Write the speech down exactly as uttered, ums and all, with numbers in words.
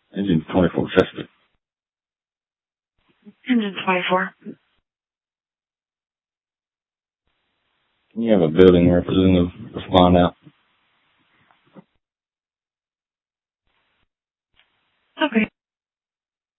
Engine twenty-four, Chester. Engine twenty-four. Can you have a building representative respond out?